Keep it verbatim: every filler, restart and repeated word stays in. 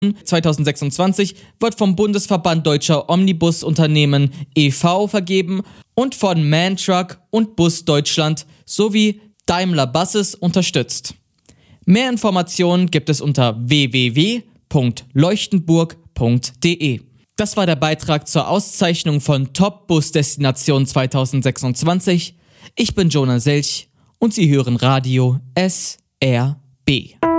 zwanzig sechsundzwanzig wird vom Bundesverband Deutscher Omnibusunternehmen e V vergeben und von MAN Truck und Bus Deutschland sowie Daimler Buses unterstützt. Mehr Informationen gibt es unter w w w punkt leuchtenburg punkt d e. Das war der Beitrag zur Auszeichnung von Top Bus Destination zwanzig sechsundzwanzig. Ich bin Jonah Selch und Sie hören Radio S R B.